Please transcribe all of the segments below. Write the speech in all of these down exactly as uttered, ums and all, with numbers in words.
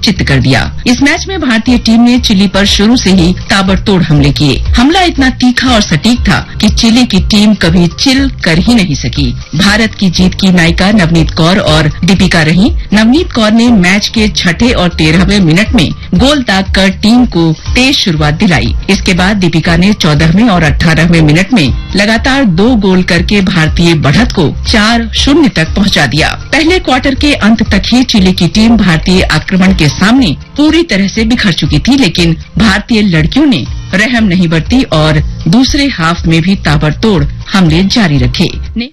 चित्त कर दिया। इस मैच में भारतीय टीम ने चिली पर शुरू से ही ताबड़तोड़ हमले किए। हमला इतना तीखा और सटीक था कि चिली की टीम कभी चिल कर ही नहीं सकी। भारत की जीत की नायिका नवनीत कौर और दीपिका रही। नवनीत कौर ने मैच के छठे और तेरहवें मिनट में गोल दाग कर टीम को तेज शुरुआत दिलाई। इसके बाद दीपिका ने चौदहवें और अठारहवें मिनट में लगातार दो गोल करके भारतीय बढ़त को चार शून्य तक पहुंचा दिया। पहले क्वार्टर के अंत तक ही चिली की टीम भारतीय आक्रमण के सामने पूरी तरह से बिखर चुकी थी, लेकिन भारतीय लड़कियों ने रहम नहीं बरती और दूसरे हाफ में भी ताबड़तोड़ हमले जारी रखे।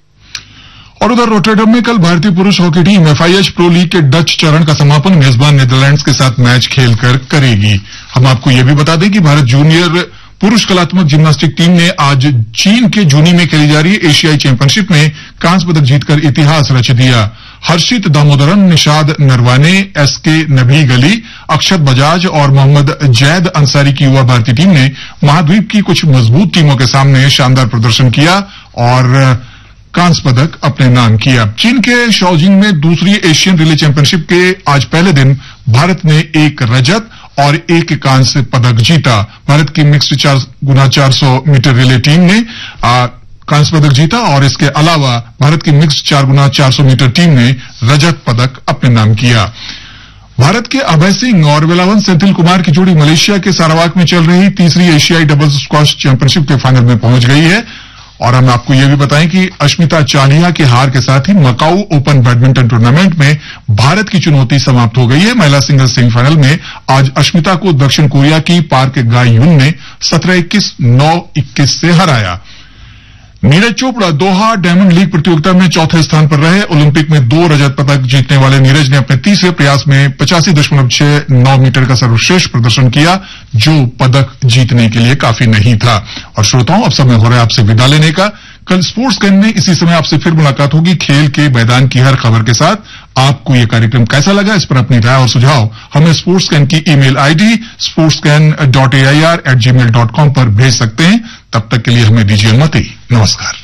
और उधर रोटरडम में कल भारतीय पुरुष hockey team F I H pro league के डच चरण का समापन मेजबान नीदरलैंड्स के साथ मैच खेलकर करेगी। हम आपको यह भी बता दें कि भारत जूनियर पुरुष कलात्मक जिम्नास्टिक टीम ने आज चीन के जूनी में खेली जा रही एशियाई चैंपियनशिप में कांस्य पदक जीतकर इतिहास रच दिया। हर्षित दामोदरन, निशाद नरवाने, एस के नबी गली, अक्षत बजाज और मोहम्मद जैद अंसारी की युवा भारतीय टीम ने महाद्वीप की कुछ मजबूत टीमों के सामने शानदार प्रदर्शन किया और कांस्य पदक अपने नाम किया। चीन के शॉजिंग में दूसरी एशियन रिले चैंपियनशिप के आज पहले दिन भारत ने एक रजत और एक कांस्य पदक जीता। भारत की मिक्स्ड चार गुना चार सौ मीटर रिले टीम ने कांस्य पदक जीता और इसके अलावा भारत की मिक्स्ड चार गुना चार सौ मीटर टीम ने रजत पदक अपने नाम किया। भारत के अभय सिंह और वेलावन सेंथिल कुमार की जोड़ी मलेशिया के सारावाक में चल रही तीसरी एशियाई डबल्स स्क्वॉश चैंपियनशिप के फाइनल में पहुंच गई है। और हम आपको यह भी बताएं कि अश्मिता चालिहा के हार के साथ ही मकाऊ ओपन बैडमिंटन टूर्नामेंट में भारत की चुनौती समाप्त हो गई है। महिला सिंगल्स सेमीफाइनल में आज अश्मिता को दक्षिण कोरिया की पार्क गाय यून ने सत्रह इक्कीस, नौ इक्कीस से हराया। नीरज चोपड़ा दोहा डायमंड लीग प्रतियोगिता में चौथे स्थान पर रहे। ओलंपिक में दो रजत पदक जीतने वाले नीरज ने अपने तीसरे प्रयास में पचासी दशमलव छह नौ मीटर का सर्वश्रेष्ठ प्रदर्शन किया, जो पदक जीतने के लिए काफी नहीं था। और श्रोताओं, अब समय हो रहा है आपसे विदा लेने का। कल स्पोर्ट्स कैन में इसी समय आपसे फिर मुलाकात होगी खेल के मैदान की हर खबर के साथ। आपको यह कार्यक्रम कैसा लगा, इस पर अपनी राय और सुझाव हमें स्पोर्ट्स कैन की email ID sports can dot A I R eight ji mail dot com पर भेज सकते हैं। तब तक के लिए हमें दीजिए अनुमति। नमस्कार।